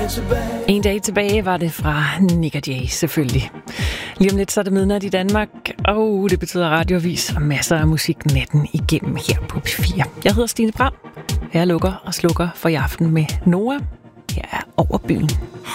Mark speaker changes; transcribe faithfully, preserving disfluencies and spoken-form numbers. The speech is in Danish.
Speaker 1: En dag tilbage var det fra Nick og Jay, selvfølgelig. Lige om lidt så er det midnat i Danmark, og det betyder radioavis og masser af musik natten igennem her på P fire. Jeg hedder Stine Bram. Jeg lukker og slukker for i aften med Noah. Her er Over byen.